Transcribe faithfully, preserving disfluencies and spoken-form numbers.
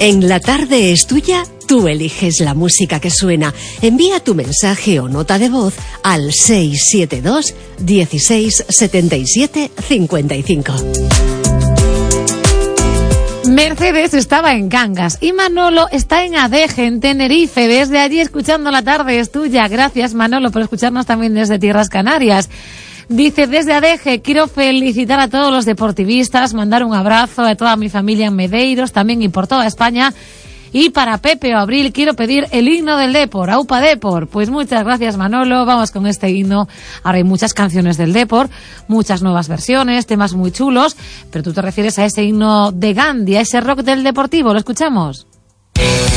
En La Tarde es Tuya, tú eliges la música que suena. Envía tu mensaje o nota de voz al seis siete dos, dieciséis, setenta y siete, cincuenta y cinco. Mercedes estaba en Cangas y Manolo está en Adeje, en Tenerife. Desde allí escuchando La Tarde es Tuya. Gracias, Manolo, por escucharnos también desde Tierras Canarias. Dice, desde Adeje, quiero felicitar a todos los deportivistas, mandar un abrazo a toda mi familia en Medeiros, también y por toda España. Y para Pepe o Abril quiero pedir el himno del Depor, Aupa Depor. Pues muchas gracias, Manolo. Vamos con este himno. Ahora hay muchas canciones del Depor, muchas nuevas versiones, temas muy chulos, pero tú te refieres a ese himno de Gandhi, a ese rock del Deportivo. ¿Lo escuchamos?